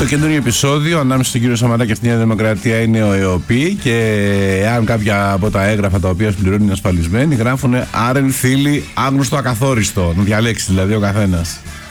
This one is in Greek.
Το καινούριο επεισόδιο ανάμεσα στον κύριο Σαμαρά και στη Νέα Δημοκρατία είναι ο ΕΟΠΗ και αν κάποια από τα έγγραφα τα οποία συμπληρώνουν είναι ασφαλισμένοι, γράφουν άρεν θήλη άγνωστο ακαθόριστο. Να διαλέξει δηλαδή ο καθένας.